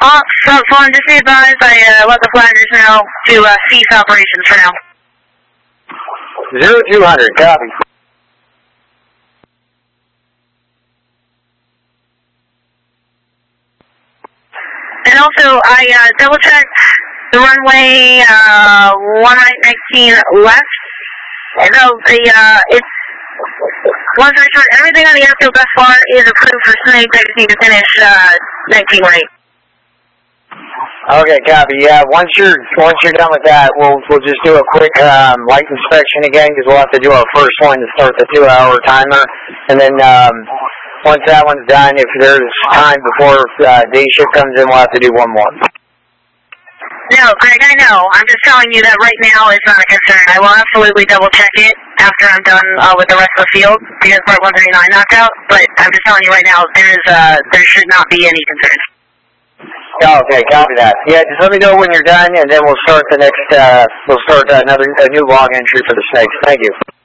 Ops, one, just be advised, I let the flaggers know to cease operations for now. 0200, copy. And also, I double-checked the runway 1 right 19 left. No, it's long story short, everything on the airfield thus far is approved for Snake. I just need to finish 19 right. Okay, copy. Yeah, once you're done with that, we'll just do a quick light inspection again because we'll have to do our first one to start the 2-hour timer, and then once that one's done, if there's time before day shift comes in, we'll have to do one more. No, Greg, I know. I'm just telling you that right now is not a concern. I will absolutely double-check it after I'm done with the rest of the field because Part 139 knocked out, but I'm just telling you right now there should not be any concerns. Okay, copy that. Yeah, just let me know when you're done, and then we'll start the next, a new log entry for the Snakes. Thank you.